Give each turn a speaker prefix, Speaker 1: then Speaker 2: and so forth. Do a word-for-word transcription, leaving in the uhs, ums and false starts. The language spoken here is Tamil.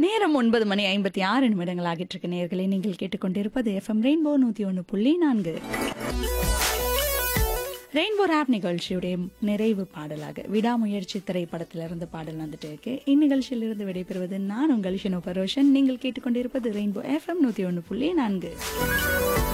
Speaker 1: நேரம் ஒன்பது மணி ஐம்பத்தி ஆறு நிமிடங்கள் ஆகிட்டு இருக்கு நேயர்களே. நீங்கள் கேட்டுக்கொண்டிருப்பது எஃப்எம் ரெயின்போ நூத்தி ஒன்று புள்ளி நான்கு. ரெயின்போ ராப் நிகழ்ச்சியுடைய நிறைவு பாடலாக விடாமுயற்சி திரைப்படத்திலிருந்து பாடல் வந்துட்டு இருக்கு. இந்நிகழ்ச்சியிலிருந்து விடைபெறுவது நான் உங்கள் ஷினோ பரோஷன். நீங்கள் கேட்டுக்கொண்டிருப்பது ரெயின்போ எஃப்எம் நூத்தி ஒன்று புள்ளி நான்கு.